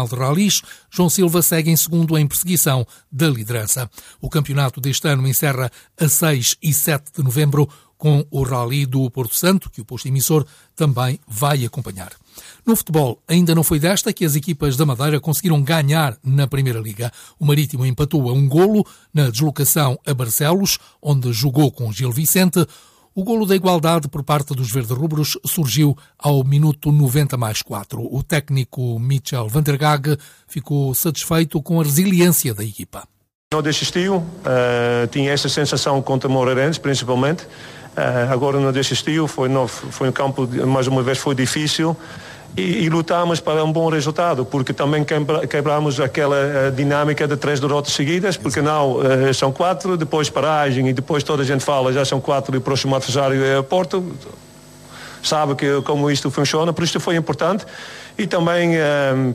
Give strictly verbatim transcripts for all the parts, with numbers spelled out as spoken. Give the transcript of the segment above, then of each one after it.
de Ralis, João Silva segue em segundo em perseguição da liderança. O campeonato deste ano encerra a seis e sete de novembro com o Rally do Porto Santo, que o posto emissor também vai acompanhar. No futebol, ainda não foi desta que as equipas da Madeira conseguiram ganhar na Primeira Liga. O Marítimo empatou a um golo na deslocação a Barcelos, onde jogou com Gil Vicente. O golo da igualdade por parte dos verde-rubros surgiu ao minuto noventa mais quatro. O técnico Michel Van der Gaag ficou satisfeito com a resiliência da equipa. Não desistiu, uh, tinha essa sensação contra Moreirense, principalmente. Uh, agora não desistiu, foi, no, foi um campo, mais uma vez foi difícil e, e lutámos para um bom resultado, porque também quebra, quebramos aquela uh, dinâmica de três derrotas seguidas, porque não, uh, são quatro, depois paragem e depois toda a gente fala, já são quatro e o próximo adversário é Porto, sabe que, como isto funciona, por isso foi importante e também... Uh,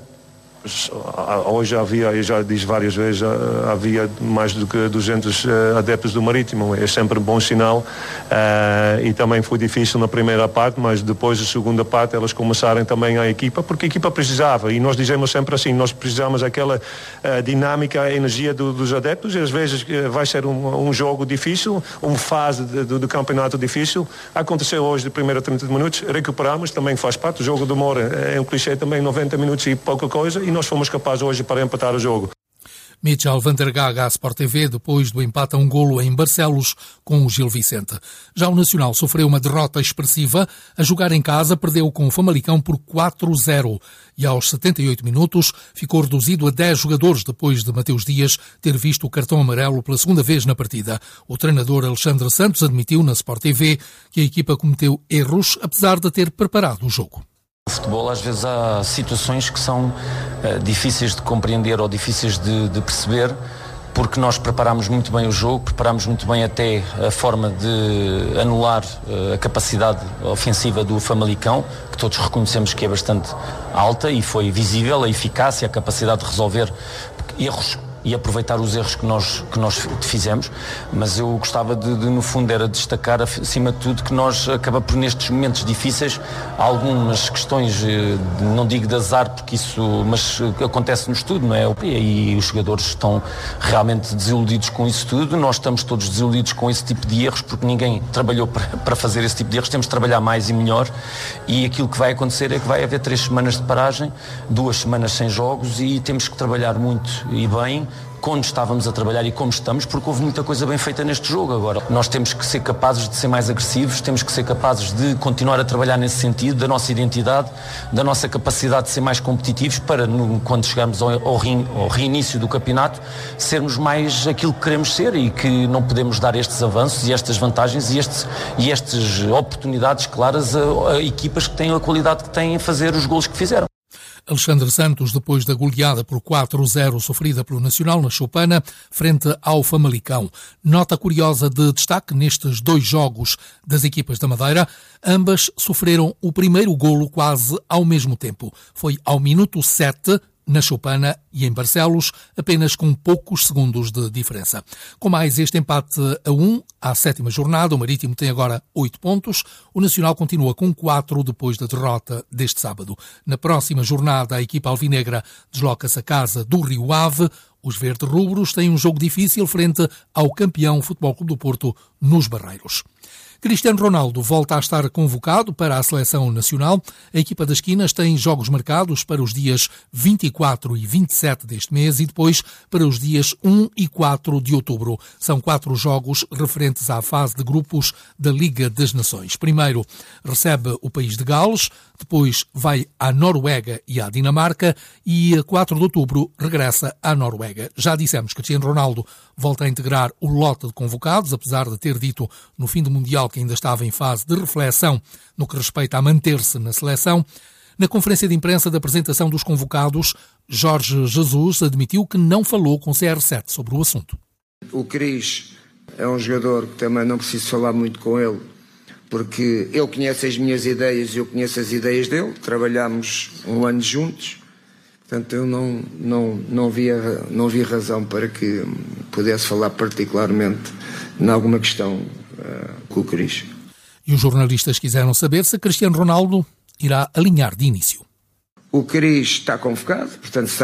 Hoje havia, eu já disse várias vezes, havia mais do que duzentos adeptos do Marítimo, é sempre um bom sinal uh, e também foi difícil na primeira parte, mas depois da segunda parte elas começaram também a equipa, porque a equipa precisava e nós dizemos sempre assim, nós precisamos daquela uh, dinâmica, a energia do, dos adeptos e às vezes uh, vai ser um, um jogo difícil, uma fase de, de, de campeonato difícil. Aconteceu hoje de primeira trinta minutos, recuperamos, também faz parte, o jogo demora, é um clichê também, noventa minutos e pouca coisa e nós fomos capazes hoje para empatar o jogo. Michel Van der Gaag à Sport T V depois do empate a um golo em Barcelos com o Gil Vicente. Já o Nacional sofreu uma derrota expressiva. A jogar em casa perdeu com o Famalicão por quatro a zero e aos setenta e oito minutos ficou reduzido a dez jogadores depois de Mateus Dias ter visto o cartão amarelo pela segunda vez na partida. O treinador Alexandre Santos admitiu na Sport T V que a equipa cometeu erros apesar de ter preparado o jogo. No futebol, às vezes, há situações que são uh, difíceis de compreender ou difíceis de, de perceber, porque nós preparámos muito bem o jogo, preparámos muito bem até a forma de anular uh, a capacidade ofensiva do Famalicão, que todos reconhecemos que é bastante alta e foi visível a eficácia, a capacidade de resolver erros e aproveitar os erros que nós, que nós fizemos, mas eu gostava de, de, no fundo, era destacar, acima de tudo, que nós acaba por, nestes momentos difíceis, algumas questões, não digo de azar, porque isso, mas acontece-nos tudo, não é? E os jogadores estão realmente desiludidos com isso tudo, nós estamos todos desiludidos com esse tipo de erros, porque ninguém trabalhou para, para fazer esse tipo de erros, temos de trabalhar mais e melhor, e aquilo que vai acontecer é que vai haver três semanas de paragem, duas semanas sem jogos, e temos que trabalhar muito e bem, quando estávamos a trabalhar e como estamos, porque houve muita coisa bem feita neste jogo. Agora, nós temos que ser capazes de ser mais agressivos, temos que ser capazes de continuar a trabalhar nesse sentido, da nossa identidade, da nossa capacidade de ser mais competitivos para, no, quando chegarmos ao, ao, rein, ao reinício do campeonato, sermos mais aquilo que queremos ser e que não podemos dar estes avanços e estas vantagens e, estes, e estas oportunidades claras a, a equipas que têm a qualidade que têm em fazer os golos que fizeram. Alexandre Santos, depois da goleada por quatro a zero sofrida pelo Nacional na Choupana, frente ao Famalicão. Nota curiosa de destaque nestes dois jogos das equipas da Madeira, ambas sofreram o primeiro golo quase ao mesmo tempo. Foi ao minuto sete, na Choupana e em Barcelos, apenas com poucos segundos de diferença. Com mais este empate a um, à sétima jornada, o Marítimo tem agora oito pontos, o Nacional continua com quatro depois da derrota deste sábado. Na próxima jornada, a equipa alvinegra desloca-se à casa do Rio Ave. Os verde-rubros têm um jogo difícil frente ao campeão Futebol Clube do Porto nos Barreiros. Cristiano Ronaldo volta a estar convocado para a seleção nacional. A equipa das Quinas tem jogos marcados para os dias vinte e quatro e vinte e sete deste mês e depois para os dias um e quatro de outubro. São quatro jogos referentes à fase de grupos da Liga das Nações. Primeiro recebe o país de Gales, depois vai à Noruega e à Dinamarca e a quatro de outubro regressa à Noruega. Já dissemos que Cristiano Ronaldo volta a integrar o lote de convocados, apesar de ter dito no fim do Mundial que ainda estava em fase de reflexão no que respeita a manter-se na seleção. Na conferência de imprensa da apresentação dos convocados, Jorge Jesus admitiu que não falou com C R sete sobre o assunto. O Cris é um jogador que também não preciso falar muito com ele, porque ele conhece as minhas ideias e eu conheço as ideias dele. Trabalhámos um ano juntos, portanto eu não, não, não, via, não vi razão para que pudesse falar particularmente em alguma questão uh, com o Cris. E os jornalistas quiseram saber se Cristiano Ronaldo irá alinhar de início. O Cris está convocado, portanto está